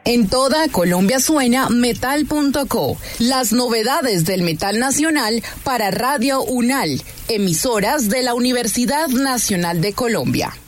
En toda Colombia suena metal.co, las novedades del metal nacional para Radio UNAL, emisoras de la Universidad Nacional de Colombia.